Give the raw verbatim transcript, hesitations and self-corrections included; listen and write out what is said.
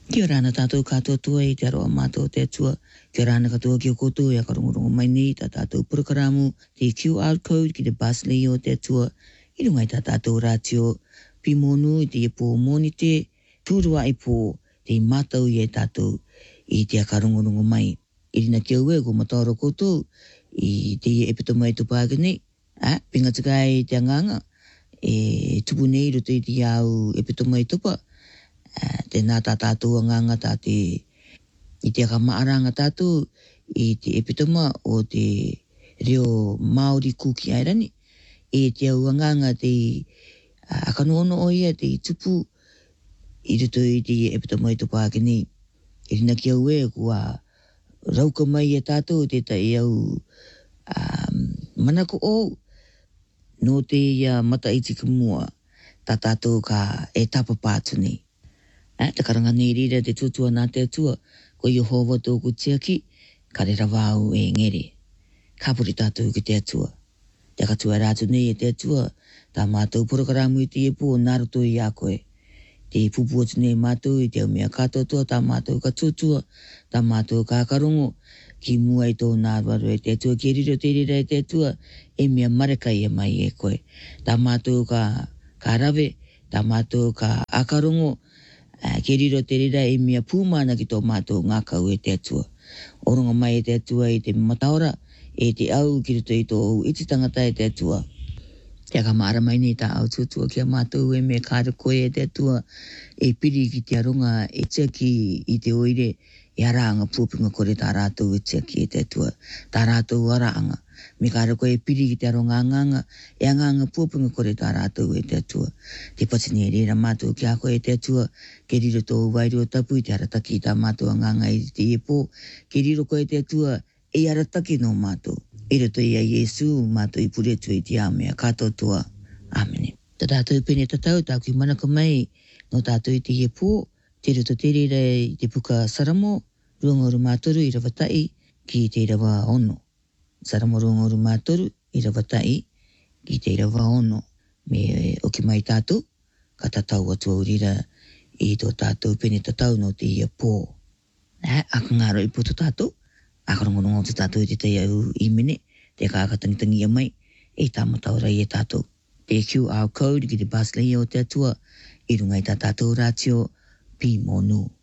Kia ora na tātou katoa tua i te aroa mātou te atua. Kia ora na katoa ki o koutou e akarongorongo mai nei tā tātou purakaramu te Q R code ki te bus lei o te atua. I rungai tā tātou rātio pi monu i te ipo moni te tūrua i pō te mātou i e tātou i te akarongorongo mai. I rina kia ue ko mataoro koutou i te epito mai tupāgane. Ah, pinga takai te anganga e tupu nei roto i te au epito mai tupa. Uh, te nā tā tātou anganga tā te i te akamaaranga tātou i te epitoma o te reo Māori kuki airani e te au anganga te uh, akanono o ia te tupu i roto i te epitoma i tupa akini i rina ki au e kua rauka mai e tātou te ta i au um, manako o no te ia mata i tika mua tā tātou ka e tapa pātu nei. Eh, te karanga nei rira te tutua nā te atua, ko Yehova tōku tiaki, ka rera wāu e ngere. Ka puri tātou ki te atua. Te katua rātu nei e te atua, tā mātou purakaramu i te epo o nāroto i a koe. Te pupu atu nei mātou i te au mea katotua, tā mātou ka tutua, tā mātou ka karongo, ki mua i tō nārwaru e te atua, ki riro te rira e te atua, e mea mareka i e mai e koe. Tā mātou ka, ka rave, tā mātou ka akarongo, Uh, ke riro te rira e mea pūmana ki tō mātou ngā kau e te atua. Oronga mai e te atua i te mataora, e te au ki rito i tō iti tangata e te atua. Te akamara mai nei tā au tutua ki a mātou e mea kāra koe e te atua, e piri ki te aronga e tiaki i te oire, e araanga pūpinga kore tā rātou e tiaki e te atua. Tā rātou araanga. Me kāra koe e piri ki te aronga anganga, e anganga pūpinga kore tā rātou e te atua. Te patini e rera mātou ki a koe e te atua, ke riro tō wairi o tapu i te arataki tā mātou anganga i te epo, ke riro koe te atua e arataki no mātou. I roto i a Yesu, mātou i pure tu i te āmea katoa. Āmene. Tā tātou pene tatau, tā kui manaka mai, no tātou i te epo, te roto te rira i te puka saramo, ruanga uru mātoru i rawatai ki te rawa ono. Saramo ruanga uru mātoru i rawatai ki te rawa ono. Me oki mai tātou, ka tatau atu au rira i tō tātou pene tatau no te ia pō. Eh, aka ngāro i puto tātou, akarongorongo te tātou i te te au i mene, te kākatangitangi a mai, e tā mataura i e tātou. Te Q R code ki te bus lei o te atua, i rungai tā tātou rātio, pi monu.